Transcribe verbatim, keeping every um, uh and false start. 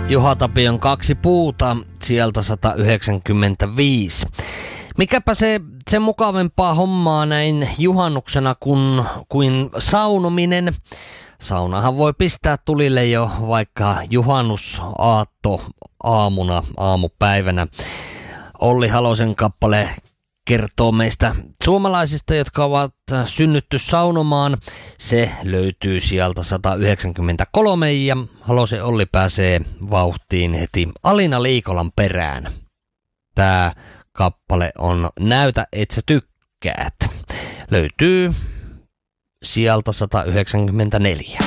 Juha Tapion Kaksi puuta sieltä sata yhdeksänkymmentäviisi. Mikäpä se, se mukavempaa hommaa näin juhannuksena kuin, kuin saunominen. Saunahan voi pistää tulille jo vaikka juhannusaatto aamuna, aamupäivänä. Olli Halosen kappale kertoo meistä suomalaisista, jotka ovat synnytty saunomaan. Se löytyy sieltä sata yhdeksänkymmentäkolme ja Halosen Olli pääsee vauhtiin heti Alina Liikolan perään. Tää kappale on Näytä, et sä tykkäät. Löytyy sieltä sata yhdeksänkymmentäneljä.